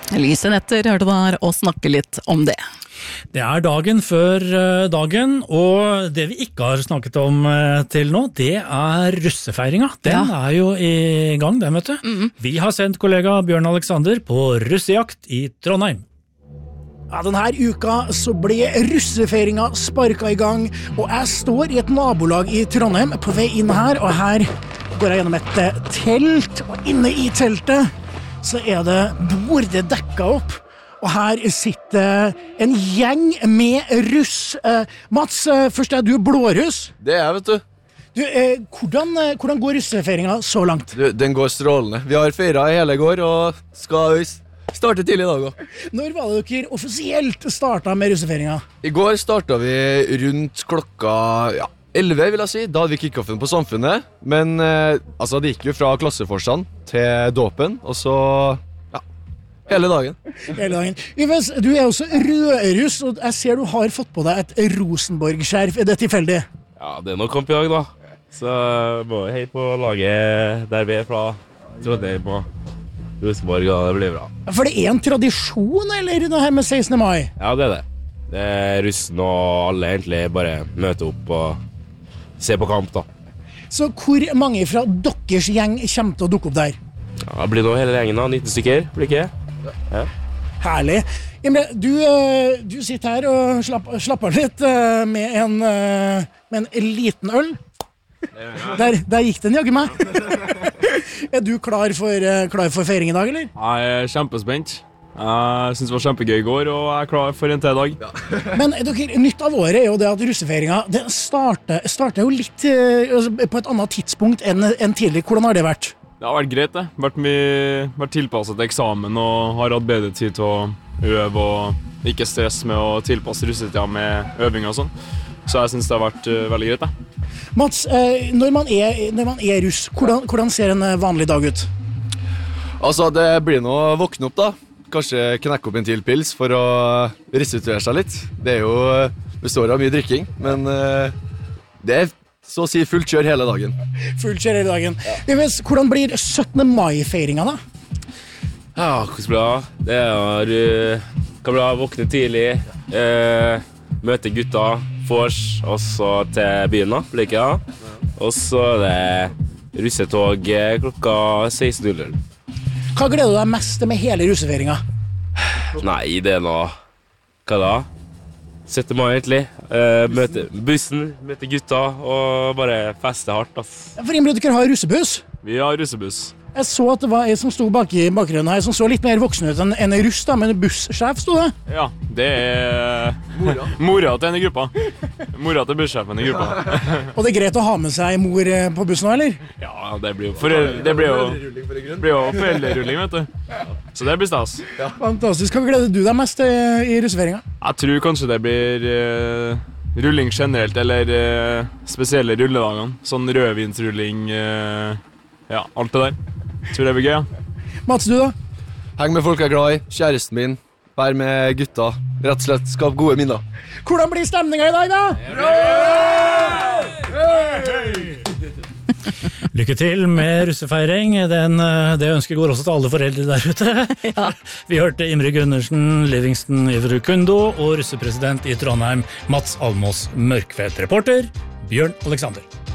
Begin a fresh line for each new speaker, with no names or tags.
Lise Netter hørte der og snakke litt om det.
Det dagen før dagen, og det vi ikke har snakket om til nå, det russefeiringa. Den jo i gang, den vet du. Vi har sendt kollega Bjørn Alexander på russejakt i Trondheim.
Ja, denne uka så ble russefeiringa sparket i gang, og jeg står i et nabolag i Trondheim på vei inn her, og her går jeg gjennom et telt, og inne i teltet så det bord, det dekket opp, og her sitter en gjeng med russ. Mats, først du blåruss.
Det vet du.
Hvordan går russefeiringa så langt?
Den går strålende. Vi har feiret hele går, og skal starte tidlig i dag også.
Når var det dere offisielt startet med russefeiringa?
I går startet vi rundt klokka 11, vil jeg si. Da hadde vi kickoffen på Samfunnet. Men det gikk jo fra klasseforsene til dåpen, og så hele dagen.
Hele dagen. Yves, du også rødruss, og jeg ser du har fått på deg et Rosenborg-skjerf. Det tilfeldig?
Ja, det noe kamp i dag da. Så må vi hei på laget der vi fra Trondheim og Rosenborg, og det blir bra.
For det en tradisjon, eller det her med 16. mai?
Ja, det det. Det russen og alle egentlig bare møter opp og ser på kamp da.
Så hvor mange fra deres gjeng kommer til å dukke opp der?
Ja, det blir nå hele gjengen da, 19 stykker, blir ikke det? Ja.
Herlig. Imre, du sitter her og slapper litt med en liten øl. Der gikk den, jaggu meg. Du klar for feiring i dag, eller?
Jeg kjempespent. Jeg synes det var kjempegøy i går, og jeg klar for en til dag. Ja.
Men nytt av året jo det at russefeiringa starter jo litt på et annet tidspunkt enn tidlig. Hvordan har det vært?
Det har vært greit, det. Vært tilpasset til eksamen og har hatt bedre tid til å øve og ikke stress med å tilpasse russetida med øving og sånn. Så jeg synes det har vært veldig greit, det.
Mats, når man er russ, hvordan ser en vanlig dag ut?
Det blir nå å våkne opp da. Kanskje knekke opp en til pils for å restituere seg litt. Det jo består av mye drikking, men det så å si fullt kjør hele dagen.
Fullt kjør hele dagen. Ja. Hvordan blir 17. mai-feiringa da?
Ja, hvordan blir det? Det kan bli å våkne tidlig, møte gutta, vors, og så til byen da, blir ikke det? Og så det russetog klokka 16:00.
Hva gleder du deg mest med hele russefeiringa?
Nei, det noe... Hva da? 17. mai egentlig. Møte bussen, møte gutta og bare feste hardt.
For Imre, dere har russebuss?
Vi har russebuss.
Jeg så at det var en som stod bak i bakgrunnen her, som så litt mer voksen ut enn russ da, men bussjef stod det?
Ja, det mora til en i gruppa. Mora til bussjefen i gruppa.
Og det greit å ha med seg mor på bussen nå, eller?
Ja, det blir jo foreldrerulling, vet du. Så det blir stas.
Ja. Fantastisk. Hva gleder du deg mest i russefeiringa?
Jeg tror kanskje det blir rulling generelt, eller spesielle rulledagene. Sånn rødvinsrulling, alt det der. Tror det blir gøy, ja.
Mats, du da?
Heng med folk jeg glad i, kjæresten min, vær med gutta, rett og slett skap gode minner.
Hvordan blir stemninga i dag da?
Lykke til med russefeiring. Det ønsker går også til alle foreldre der ute. Ja. Vi hørte Imre Gundersen, Livingston Iverukundo og russepresident i Trondheim, Mats Almås Mørkvedt. Reporter, Bjørn Alexander.